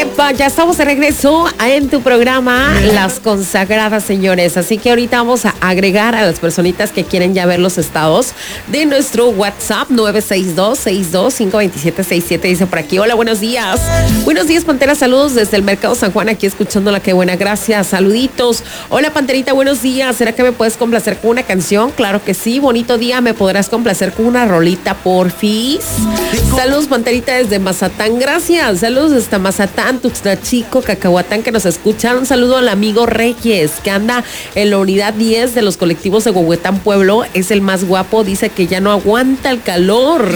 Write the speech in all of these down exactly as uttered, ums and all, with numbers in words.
Epa, ya estamos de regreso en tu programa Las Consagradas, señores. Así que ahorita vamos a agregar a las personitas que quieren ya ver los estados de nuestro WhatsApp nueve seis dos, seis dos cinco, dos siete seis siete. Dice por aquí, hola, buenos días. Buenos días, Pantera, saludos desde el Mercado San Juan, aquí escuchándola, qué buena, gracias, saluditos. Hola, Panterita, buenos días. ¿Será que me puedes complacer con una canción? Claro que sí, bonito día, ¿me podrás complacer con una rolita, porfis? Saludos, Panterita, desde Mazatán, gracias. Saludos desde Mazatán, Tuxtla Chico, Cacahuatán, que nos escuchan. Un saludo al amigo Reyes, que anda en la unidad diez de los colectivos de Huehuetán Pueblo. Es el más guapo, dice que ya no aguanta el calor.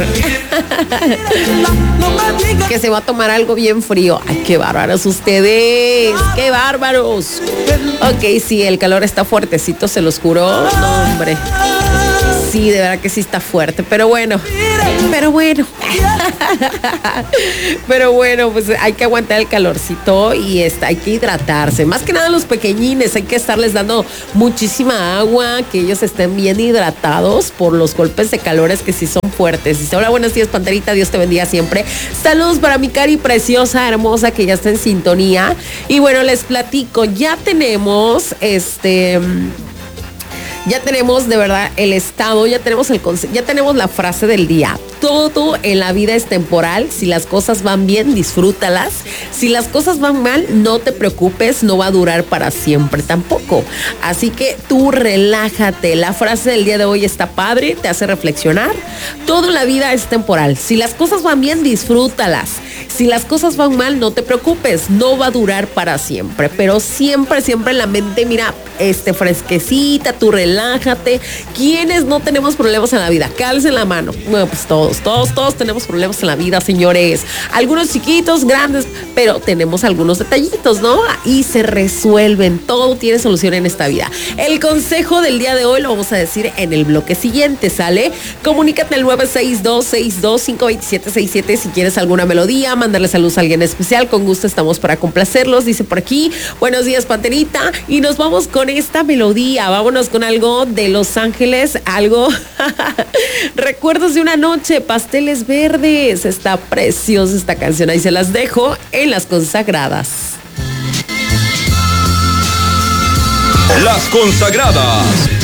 Que se va a tomar algo bien frío. Ay, qué bárbaros ustedes, qué bárbaros. Ok, sí, el calor está fuertecito, se los juro. No, hombre. Sí, de verdad que sí está fuerte, pero bueno, pero bueno, pero bueno, pues hay que aguantar el calorcito y está, hay que hidratarse. Más que nada los pequeñines, hay que estarles dando muchísima agua, que ellos estén bien hidratados por los golpes de calores que sí son fuertes. Dice, hola, buenos días, Panterita, Dios te bendiga siempre. Saludos para mi Cari preciosa, hermosa, que ya está en sintonía. Y bueno, les platico, ya tenemos este... Ya tenemos de verdad el estado, ya tenemos el conce- ya tenemos la frase del día. Todo en la vida es temporal. Si las cosas van bien, disfrútalas. Si las cosas van mal, no te preocupes, no va a durar para siempre tampoco. Así que tú relájate. La frase del día de hoy está padre, te hace reflexionar. Todo en la vida es temporal. Si las cosas van bien, disfrútalas. Si las cosas van mal, no te preocupes, no va a durar para siempre. Pero siempre, siempre en la mente, mira, este fresquecita, tú relájate. ¿Quiénes no tenemos problemas en la vida? Calcen la mano. Bueno, pues todos, todos, todos tenemos problemas en la vida, señores. Algunos chiquitos, grandes, pero tenemos algunos detallitos, ¿no? Y se resuelven. Todo tiene solución en esta vida. El consejo del día de hoy lo vamos a decir en el bloque siguiente, ¿sale? Comunícate al nueve seis dos, seis dos cinco, dos siete seis siete si quieres alguna melodía, mandarle saludos a alguien especial. Con gusto estamos para complacerlos. Dice por aquí, buenos días, Panterita. Y nos vamos con esta melodía. Vámonos con algo de Los Ángeles, algo Recuerdos de una noche, Pasteles Verdes. Está preciosa esta canción, ahí se las dejo en Las Consagradas. Las Consagradas.